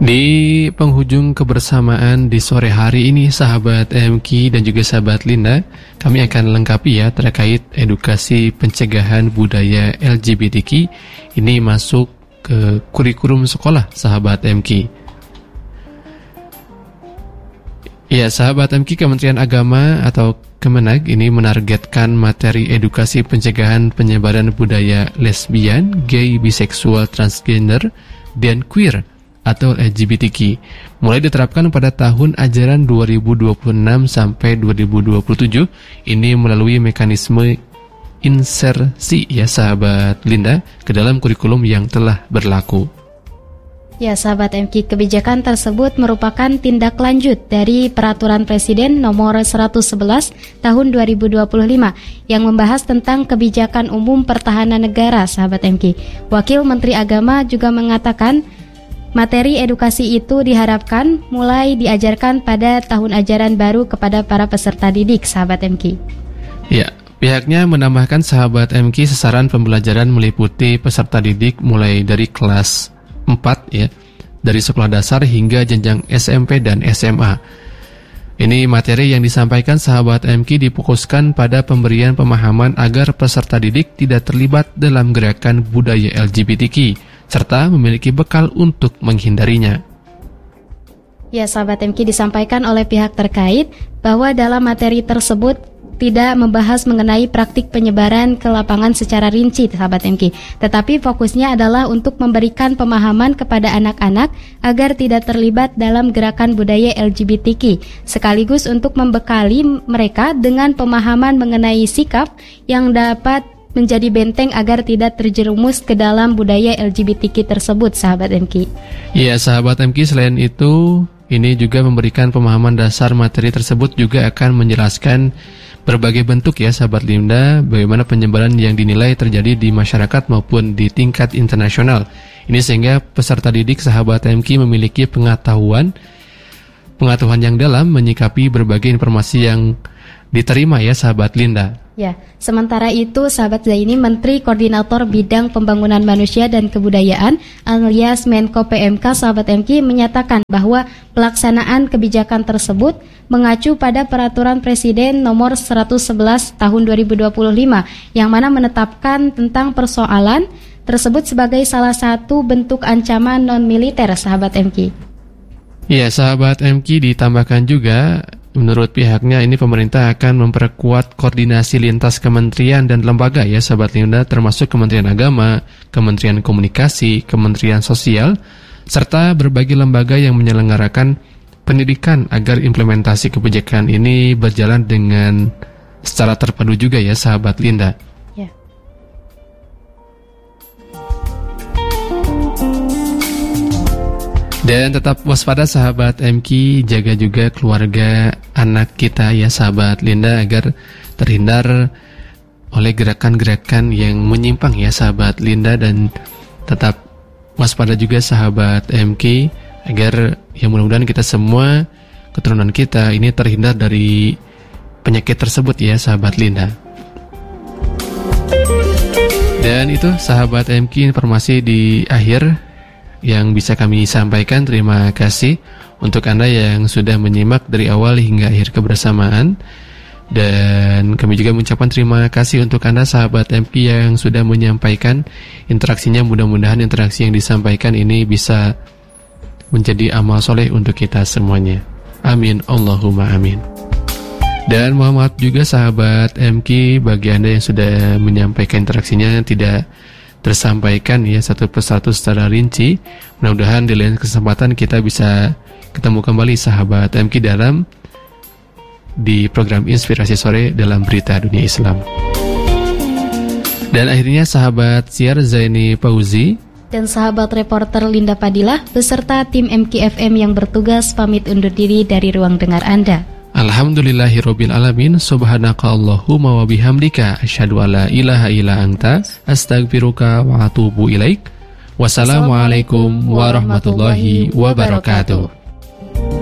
Di penghujung kebersamaan di sore hari ini, sahabat MK dan juga sahabat Linda, kami akan lengkapi ya terkait edukasi pencegahan budaya LGBTQ. Ini masuk ke kurikulum sekolah, sahabat MK. Ya, sahabat MK, Kementerian Agama atau Kemenag ini menargetkan materi edukasi pencegahan penyebaran budaya lesbian, gay, biseksual, transgender, dan queer atau LGBTQ mulai diterapkan pada tahun ajaran 2026 sampai 2027. Ini melalui mekanisme insersi ya sahabat Linda ke dalam kurikulum yang telah berlaku. Ya sahabat MK, kebijakan tersebut merupakan tindak lanjut dari Peraturan Presiden nomor 111 tahun 2025 yang membahas tentang kebijakan umum pertahanan negara, sahabat MK. Wakil Menteri Agama juga mengatakan materi edukasi itu diharapkan mulai diajarkan pada tahun ajaran baru kepada para peserta didik, sahabat MK. Ya, pihaknya menambahkan sahabat MK sasaran pembelajaran meliputi peserta didik mulai dari kelas 4 ya, dari sekolah dasar hingga jenjang SMP dan SMA. Ini materi yang disampaikan sahabat MK difokuskan pada pemberian pemahaman agar peserta didik tidak terlibat dalam gerakan budaya LGBTQ serta memiliki bekal untuk menghindarinya. Ya, sahabat MK, disampaikan oleh pihak terkait bahwa dalam materi tersebut tidak membahas mengenai praktik penyebaran ke lapangan secara rinci, sahabat MK. Tetapi fokusnya adalah untuk memberikan pemahaman kepada anak-anak agar tidak terlibat dalam gerakan budaya LGBTQ, sekaligus untuk membekali mereka dengan pemahaman mengenai sikap yang dapat menjadi benteng agar tidak terjerumus ke dalam budaya LGBTQ tersebut, sahabat MK. Iya, sahabat MK, selain itu, ini juga memberikan pemahaman dasar materi tersebut juga akan menjelaskan berbagai bentuk ya, sahabat Linda, bagaimana penyebaran yang dinilai terjadi di masyarakat maupun di tingkat internasional. Ini sehingga peserta didik sahabat MK memiliki pengetahuan yang dalam menyikapi berbagai informasi yang diterima ya, sahabat Linda. Ya, sementara itu sahabat Zaini, Menteri Koordinator Bidang Pembangunan Manusia dan Kebudayaan alias Menko PMK, sahabat MK, menyatakan bahwa pelaksanaan kebijakan tersebut mengacu pada Peraturan Presiden nomor 111 tahun 2025 yang mana menetapkan tentang persoalan tersebut sebagai salah satu bentuk ancaman non-militer, sahabat MK. Ya, sahabat MK, ditambahkan juga menurut pihaknya ini pemerintah akan memperkuat koordinasi lintas kementerian dan lembaga ya, sahabat Linda, termasuk Kementerian Agama, Kementerian Komunikasi, Kementerian Sosial, serta berbagai lembaga yang menyelenggarakan pendidikan agar implementasi kebijakan ini berjalan dengan secara terpadu juga ya, sahabat Linda. Ya. Dan tetap waspada sahabat MK, jaga juga keluarga anak kita ya, sahabat Linda, agar terhindar oleh gerakan-gerakan yang menyimpang ya, sahabat Linda, dan tetap waspada juga sahabat MK agar yang mudah-mudahan kita semua, keturunan kita ini terhindar dari penyakit tersebut ya, sahabat Linda. Dan itu sahabat MK, informasi di akhir yang bisa kami sampaikan. Terima kasih untuk Anda yang sudah menyimak dari awal hingga akhir kebersamaan. Dan kami juga mengucapkan terima kasih untuk Anda sahabat MP yang sudah menyampaikan interaksinya. Mudah-mudahan interaksi yang disampaikan ini bisa menjadi amal soleh untuk kita semuanya. Amin, Allahumma amin. Dan mohon maaf juga sahabat MK bagi Anda yang sudah menyampaikan interaksinya tidak tersampaikan ya satu persatu secara rinci. Mudah-mudahan di lain kesempatan kita bisa ketemu kembali sahabat MK di program Inspirasi Sore dalam Berita Dunia Islam. Dan akhirnya sahabat siar Zaini Fauzi dan sahabat reporter Linda Fadilah beserta tim MKFM yang bertugas pamit undur diri dari ruang dengar Anda. Alhamdulillahirabbil alamin, subhanaka Allahumma wa bihamdika asyhadu alla ilaha illa anta astaghfiruka wa atubu ilaik. Wassalamualaikum warahmatullahi wabarakatuh.